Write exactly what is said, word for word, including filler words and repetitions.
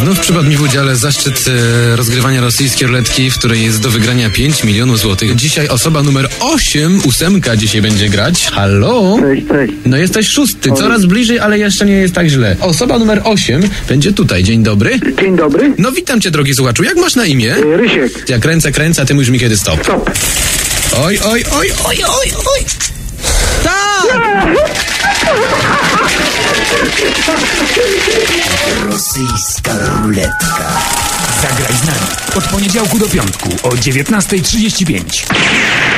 Znów przypadł mi w udziale zaszczyt e, rozgrywania rosyjskiej ruletki, w której jest do wygrania pięć milionów złotych. Dzisiaj osoba numer osiem, ósemka dzisiaj będzie grać. Halo? Cześć, cześć. No jesteś szósty, coraz bliżej, ale jeszcze nie jest tak źle. Osoba numer osiem będzie tutaj. Dzień dobry. Dzień dobry. No witam cię, drogi słuchaczu. Jak masz na imię? E, Rysiek. Ja kręcę, kręcę, a ty mówisz mi kiedy stop. Stop. Oj, oj, oj, oj, oj, oj. Tak! Rosyjska ruletka. Zagraj z nami od poniedziałku do piątku o dziewiętnasta trzydzieści pięć.